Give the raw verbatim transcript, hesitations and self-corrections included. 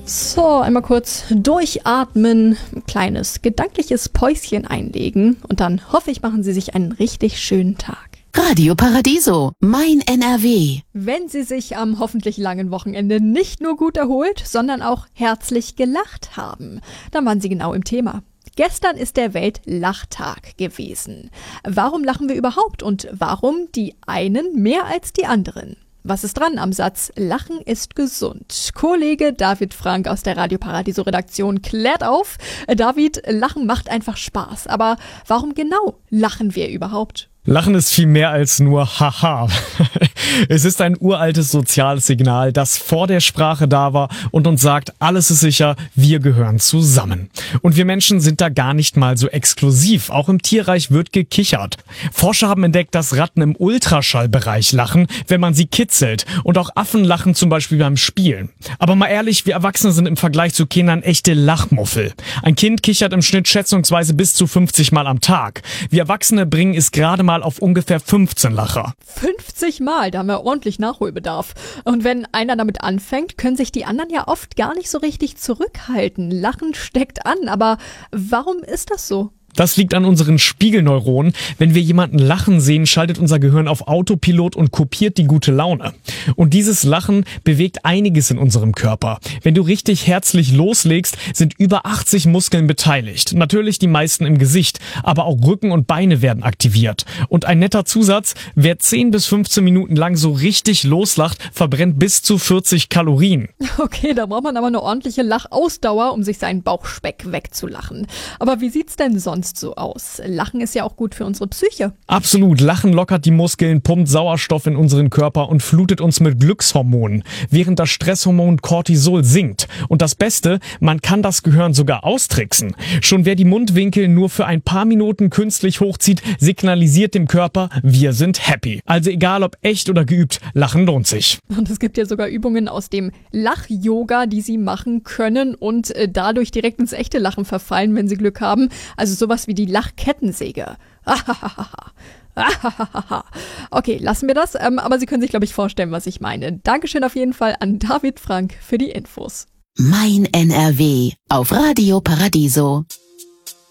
So, einmal kurz durchatmen, ein kleines gedankliches Päuschen einlegen und dann hoffe ich, machen Sie sich einen richtig schönen Tag. Radio Paradiso, mein N R W. Wenn Sie sich am hoffentlich langen Wochenende nicht nur gut erholt, sondern auch herzlich gelacht haben, dann waren Sie genau im Thema. Gestern ist der Weltlachtag gewesen. Warum lachen wir überhaupt und warum die einen mehr als die anderen? Was ist dran am Satz Lachen ist gesund? Kollege David Frank aus der Radio Paradiso Redaktion klärt auf. David, Lachen macht einfach Spaß. Aber warum genau lachen wir überhaupt? Lachen ist viel mehr als nur Haha. Es ist ein uraltes soziales Signal, das vor der Sprache da war und uns sagt, alles ist sicher, wir gehören zusammen. Und wir Menschen sind da gar nicht mal so exklusiv. Auch im Tierreich wird gekichert. Forscher haben entdeckt, dass Ratten im Ultraschallbereich lachen, wenn man sie kitzelt. Und auch Affen lachen zum Beispiel beim Spielen. Aber mal ehrlich, wir Erwachsene sind im Vergleich zu Kindern echte Lachmuffel. Ein Kind kichert im Schnitt schätzungsweise bis zu fünfzig Mal am Tag. Wir Erwachsene bringen es gerade mal auf ungefähr fünfzehn Lacher. fünfzig Mal, da haben wir ordentlich Nachholbedarf. Und wenn einer damit anfängt, können sich die anderen ja oft gar nicht so richtig zurückhalten. Lachen steckt an, aber warum ist das so? Das liegt an unseren Spiegelneuronen. Wenn wir jemanden lachen sehen, schaltet unser Gehirn auf Autopilot und kopiert die gute Laune. Und dieses Lachen bewegt einiges in unserem Körper. Wenn du richtig herzlich loslegst, sind über achtzig Muskeln beteiligt. Natürlich die meisten im Gesicht, aber auch Rücken und Beine werden aktiviert. Und ein netter Zusatz, wer zehn bis fünfzehn Minuten lang so richtig loslacht, verbrennt bis zu vierzig Kalorien. Okay, da braucht man aber eine ordentliche Lachausdauer, um sich seinen Bauchspeck wegzulachen. Aber wie sieht's denn sonst so aus? Lachen ist ja auch gut für unsere Psyche. Absolut. Lachen lockert die Muskeln, pumpt Sauerstoff in unseren Körper und flutet uns mit Glückshormonen, während das Stresshormon Cortisol sinkt. Und das Beste, man kann das Gehirn sogar austricksen. Schon wer die Mundwinkel nur für ein paar Minuten künstlich hochzieht, signalisiert dem Körper, wir sind happy. Also egal ob echt oder geübt, Lachen lohnt sich. Und es gibt ja sogar Übungen aus dem Lach-Yoga, die Sie machen können und äh, dadurch direkt ins echte Lachen verfallen, wenn Sie Glück haben. Also sowas wie die Lachkettensäge. Okay, lassen wir das. Ähm, aber Sie können sich, glaube ich, vorstellen, was ich meine. Dankeschön auf jeden Fall an David Frank für die Infos. Mein N R W auf Radio Paradiso.